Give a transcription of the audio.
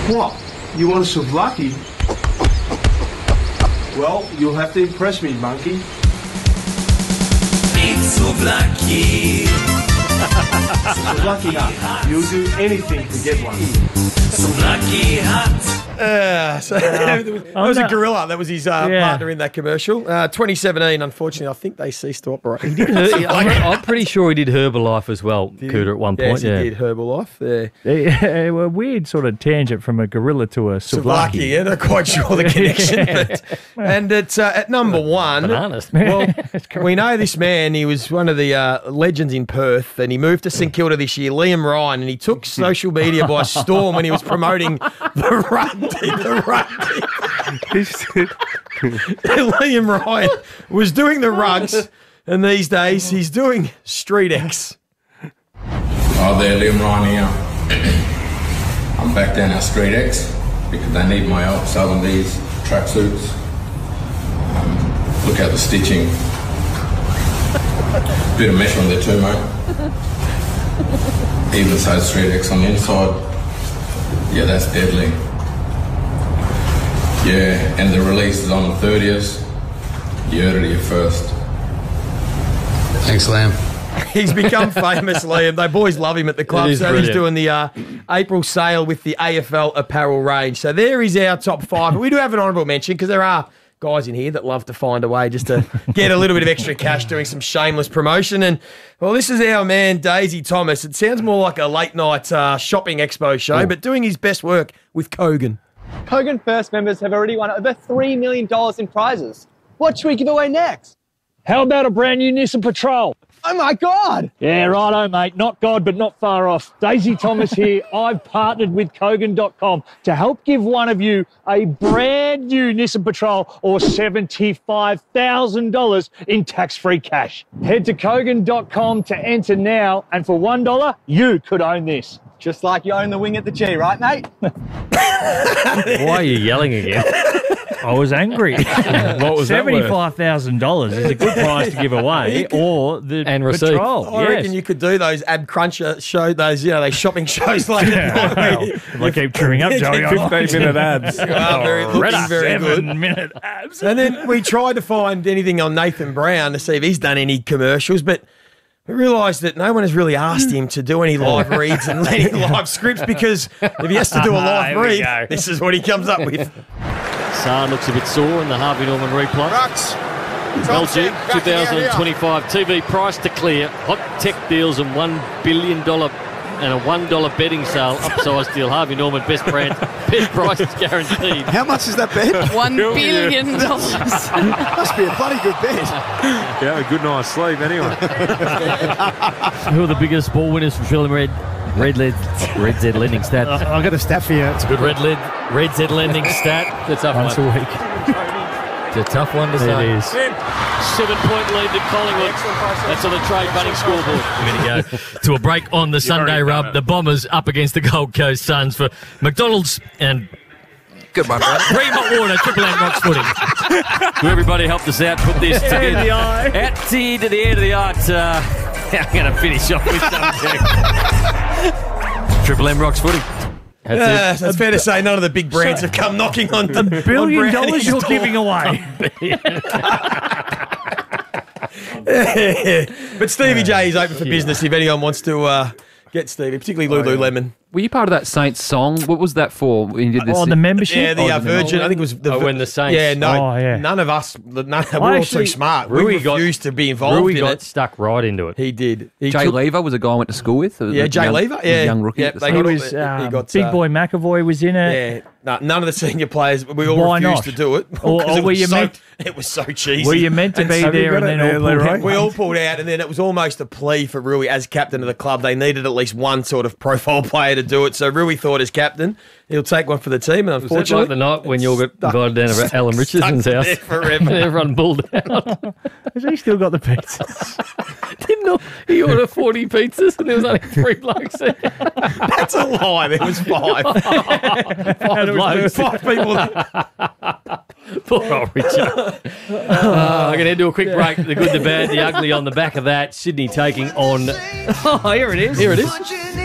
What? You want a souvlaki? Well, you'll have to impress me, monkey. It's souvlaki. Souvlaki Hut. You'll do anything to get one. Souvlaki Hut. That was a gorilla. That was his partner in that commercial. 2017, unfortunately, I think they ceased to operate. I'm pretty sure he did Herbalife as well, Cooter, at one point. Yes, he did Herbalife. A weird sort of tangent from a gorilla to a souvlaki. Yeah, not quite sure the connection. And it's at number one. Bananas. Well, we know this man. He was one of the legends in Perth, and he moved to St Kilda this year, Liam Ryan, and he took social media by storm when he was promoting the rugby. Liam Ryan was doing the rugs, and these days he's doing Street X. Oh, there, Liam Ryan here. I'm back down at Street X because they need my help selling these tracksuits. Look at the stitching. Bit of mesh on there too, mate. Even says Street X on the inside. Yeah, that's deadly. Yeah, and the release is on the 30th. You heard it here first. Thanks, Liam. He's become famous, Liam. They boys love him at the club, so he's doing the April sale with the AFL apparel range. So there is our top five. But we do have an honourable mention because there are guys in here that love to find a way just to get a little bit of extra cash doing some shameless promotion. And, well, this is our man, Daisy Thomas. It sounds more like a late-night shopping expo show, but doing his best work with Kogan. Kogan First members have already won over $3 million in prizes. What should we give away next? How about a brand new Nissan Patrol? Oh my God! Yeah, righto, mate. Not God, but not far off. Daisy Thomas here. I've partnered with Kogan.com to help give one of you a brand new Nissan Patrol or $75,000 in tax-free cash. Head to Kogan.com to enter now, and for $1, you could own this. Just like you own the wing at the G, right, mate? Why are you yelling again? I was angry. What was that worth? $75,000 is a good prize to give away, or the receive. Patrol. I reckon you could do those ab cruncher show, those those shopping shows like that. If I keep chewing up, Joey, 15-minute abs. Looking very good. 7-minute abs. And then we tried to find anything on Nathan Brown to see if he's done any commercials, but we realised that no one has really asked him to do any live reads and any live scripts because if he has to do a live read, this is what he comes up with. Sahn looks a bit sore in the Harvey Norman replay. LG 2025 TV price to clear. Hot tech deals and $1 billion and a $1 betting sale. Upsize deal. Harvey Norman best brand. Best price is guaranteed. How much is that bet? $1 billion. Must be a bloody good bet. Yeah, a good night's sleep anyway. Who are the biggest ball winners from Trillium Red Z lending stat? I've got a stat for you. It's a good Red Z lending stat. It's a tough Once one. a week. It's a tough one to say. It is. 7-point lead to Collingwood. That's on the Trade Bunning scoreboard. We're going to go to a break on the Sunday Rub. The Bombers up against the Gold Coast Suns for McDonald's and Good one, bro. Greenmont Water, Triple M Rocks footing. To everybody helped us out, put this together. Out to the end of the art. I'm going to finish off with something. Triple M Rocks footing. That's it's fair to say none of the big brands have come knocking on $1 billion you're giving away. But Stevie J is open for business if anyone wants to get Stevie, particularly Lululemon. Were you part of that Saints song? What was that for? When you did this? The membership? Yeah, the Virgin. I think it was the when the Saints. Yeah, no, Oh, yeah. none of us. We're all too smart. We refused to be involved Rui in got it. stuck right into it. He did. Jay Lever was a guy I went to school with. Yeah, Jay Lever. Yeah, young rookie. Yeah, at the they Saints. got, He was, Big Boy McAvoy was in it. Yeah, none of the senior players. We all Why refused not? to do it. Or because were you meant? It was so cheesy. Were you meant to be there and then all pulled out? We all pulled out, and then it was almost a plea for Rui as captain of the club. They needed at least one sort of profile player to do it. So Rui thought as captain, he'll take one for the team. And Was that unfortunately, like the night when you all got invited down to Alan Richardson's stuck house? there forever. And everyone bulled out. Has he still got the pizzas? Didn't he ordered 40 pizzas and there was only 3 blokes there? That's a lie. There was 5. 5 blokes. 5 people. Poor old Richard. I'm going to do a quick break. The good, the bad, the ugly on the back of that. Sydney taking on... Oh, here it is. Here it is.